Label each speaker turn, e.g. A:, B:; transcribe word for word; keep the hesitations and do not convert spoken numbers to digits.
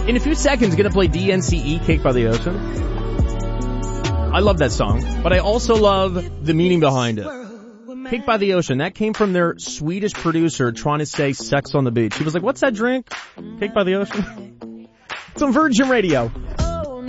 A: In a few seconds, gonna play D N C E, Cake by the Ocean. I love that song, but I also love the meaning behind it. Cake by the Ocean, that came from their Swedish producer trying to say sex on the beach. He was like, what's that drink? Cake by the Ocean? It's on Virgin Radio.